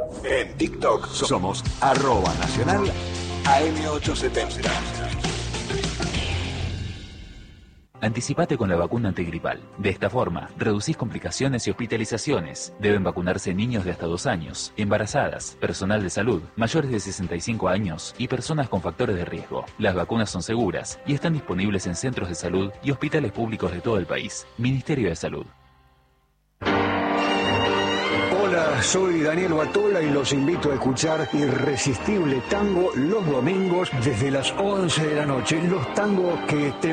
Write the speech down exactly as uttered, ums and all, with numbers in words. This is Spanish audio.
En TikTok somos arroba nacional A M ochocientos setenta. Anticipate con la vacuna antigripal. De esta forma, reducís complicaciones y hospitalizaciones. Deben vacunarse niños de hasta dos años, embarazadas, personal de salud, mayores de sesenta y cinco años y personas con factores de riesgo. Las vacunas son seguras y están disponibles en centros de salud y hospitales públicos de todo el país. Ministerio de Salud. Hola, soy Daniel Batola y los invito a escuchar Irresistible Tango los domingos desde las once de la noche. Los tangos que te